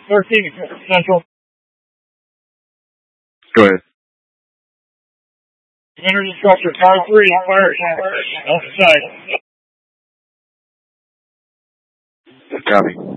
13 Central. Go ahead. Energy structure, car 3, fire outside. Copy.